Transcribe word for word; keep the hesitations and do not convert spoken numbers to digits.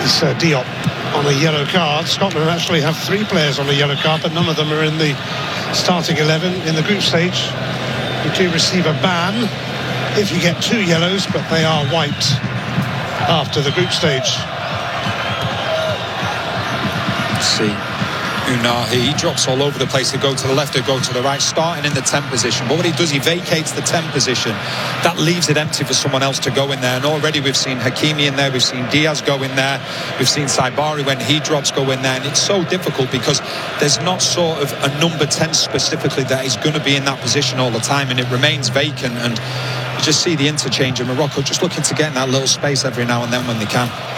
It's uh, Diop on a yellow card. Scotland actually have three players on a yellow card, but none of them are in the starting eleven in the group stage. You do receive a ban if you get two yellows, but they are wiped after the group stage. Let's see. Unahi, he drops all over the place. To go to the left, to go to the right, starting in the ten position. But what he does, he vacates the ten position. That leaves it empty for someone else to go in there. And already we've seen Hakimi in there, we've seen Diaz go in there, we've seen Saibari when he drops go in there. And it's so difficult because there's not sort of a number ten specifically that is going to be in that position all the time, and it remains vacant. And you just see the interchange of Morocco just looking to get in that little space every now and then when they can.